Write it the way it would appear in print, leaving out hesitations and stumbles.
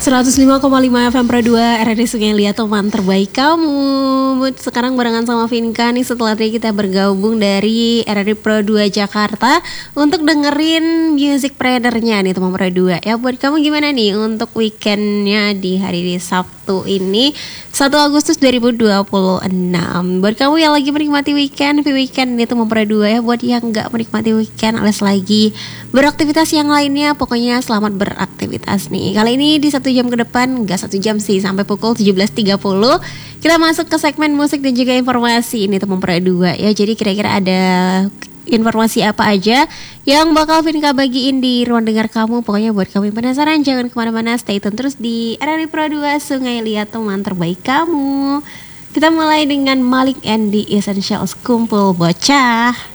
105,5 FM Pro 2 RRI Sungai Liat, teman terbaik kamu. Sekarang barengan sama Vinka nih, setelah tadi kita bergabung dari RRI Pro 2 Jakarta untuk dengerin music pradernya nih teman Pro 2. Ya buat kamu gimana nih untuk weekendnya di hari Sabtu ini 1 Agustus 2026. Buat kamu yang lagi menikmati weekend, happy weekend nih teman Pro 2 ya. Buat yang gak menikmati weekend alias lagi beraktivitas yang lainnya, pokoknya selamat beraktivitas nih. Kali ini di 1 jam ke depan, gak 1 jam sih, sampai pukul 17.30 kita masuk ke segmen musik dan juga informasi ini teman Pro 2 ya. Jadi kira-kira ada informasi apa aja yang bakal Vinka bagiin di ruang dengar kamu. Pokoknya buat kamu yang penasaran, jangan kemana-mana, stay tune terus di RRI Pro 2 Sungai Liat, teman terbaik kamu. Kita mulai dengan Malik and the Essentials, Kumpul Bocah.